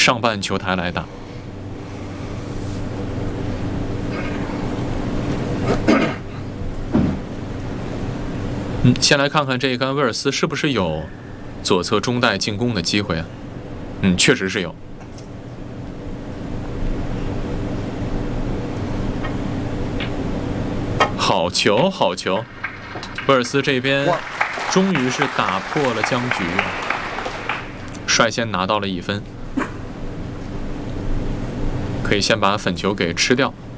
上半球台来打。先来看看这一杆威尔斯是不是有左侧中带进攻的机会啊？确实是有。好球，好球！威尔斯这边终于是打破了僵局，率先拿到了1分，可以先把粉球给吃掉。